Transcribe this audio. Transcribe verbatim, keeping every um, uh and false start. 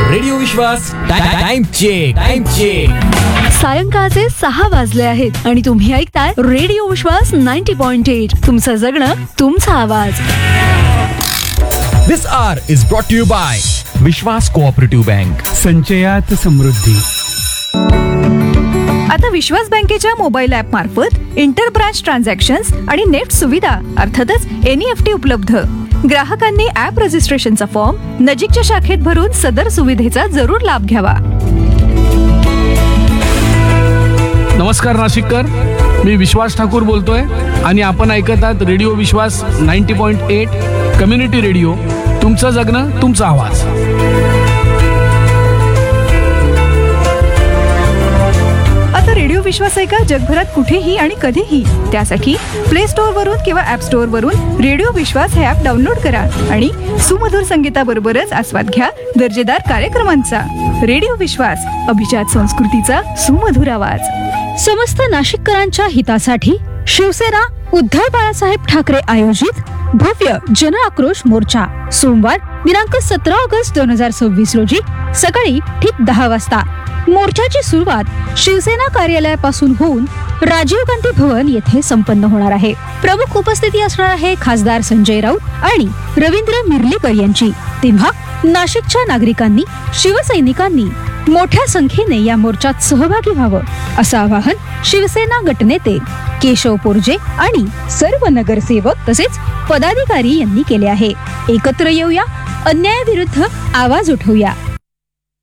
Radio विश्वास time check time check सायंकाळचे सहा वाजले आहेत आणि तुम्ही ऐकताय रेडिओ विश्वास नव्वद पॉइंट आठ. तुमचं जगणं तुमचा आवाज. दिस R is brought you bye Vishwas cooperative bank. संचयात समृद्धी. आता विश्वास बँकेच्या मोबाईल ऍप मार्फत इंटर ब्रांच ट्रान्झॅक्शन्स आणि नेट सुविधा अर्थातच एनईएफटी उपलब्ध. ग्राहकांनी ऍप रजिस्ट्रेशनचा फॉर्म नजीकच्या शाखेत भरून सदर सुविधेचा जरूर लाभ घ्यावा. नमस्कार नाशिककर, मी विश्वास ठाकूर बोलतोय आणि आपण ऐकत आहात रेडिओ विश्वास नव्वद पॉइंट आठ कम्युनिटी रेडिओ. तुमचं जगणं तुमचा आवाज. आता रेडिओ विश्वास ऐका जगभरात कुठेही आणि कधीही. त्यासाठी प्ले स्टोअर वरून किंवा ऍप स्टोअर वरून रेडिओ विश्वास हे ऍप डाउनलोड करा आणि सुमधुर संगीताबरोबरच आस्वाद घ्या दर्जेदार कार्यक्रमांचा. रेडिओ विश्वास, अभिजात संस्कृतीचा सुमधुर आवाज. समस्त नाशिककरांच्या हितासाठी शिवसेना उद्धव बाळासाहेब ठाकरे आयोजित भव्य जन आक्रोश मोर्चा सोमवार दिनांक सतरा ऑगस्ट दोन हजार सव्वीस रोजी सकाळी ठीक दहा वाजता. मोर्चाची सुरुवात शिवसेना कार्यालयापासून होऊन राजीव गांधी भवन येथे संपन्न होणार आहे. प्रमुख उपस्थिती असणार आहे खासदार संजय राऊत आणि रवींद्र मिर्लेकर यांची. तेव्हा नाशिकच्या नागरिकांनी, शिवसैनिकांनी मोठ्या संख्येने या मोर्चात सहभागी व्हावं असं आवाहन शिवसेना गटनेते केशव पोरजे आणि सर्व नगरसेवक तसेच पदाधिकारी यांनी केले आहे. एकत्र येऊया, अन्यायाविरुद्ध आवाज उठवूया.